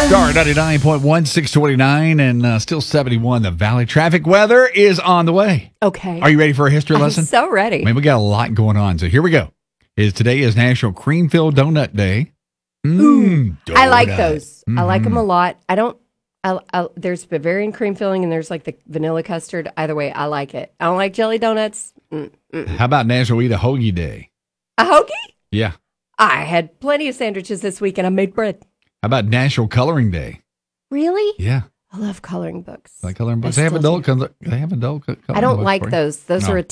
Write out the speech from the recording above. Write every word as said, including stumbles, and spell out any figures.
Star ninety-nine point one, six twenty-nine, and uh, still seventy-one. The Valley traffic weather is on the way. Okay. Are you ready for a history lesson? I'm so ready. I mean, we got a lot going on. So here we go. Is Today is National Cream-Filled Donut Day. Mm, I like those. Mm-hmm. I like them a lot. I don't, I, I, there's Bavarian cream filling and there's like the vanilla custard. Either way, I like it. I don't like jelly donuts. Mm-mm. How about National Eat a Hoagie Day? A hoagie? Yeah. I had plenty of sandwiches this week and I made bread. How about National Coloring Day? Really? Yeah. I love coloring books. Like coloring books. I They have still adult do. color, they have adult co- coloring I don't books like for you. those. Those No. are a